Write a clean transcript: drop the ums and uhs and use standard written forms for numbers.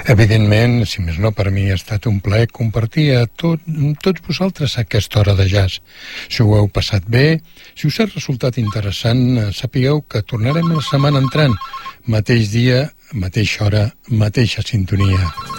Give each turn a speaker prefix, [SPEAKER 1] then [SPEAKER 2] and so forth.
[SPEAKER 1] Evidentment, si més no, per mi ha estat un plaer compartir tots vosaltres aquesta hora de jazz. Si ho heu passat bé, si us ha resultat interessant, sapigueu que tornarem la setmana entrant, mateix dia, mateixa hora, mateixa sintonia.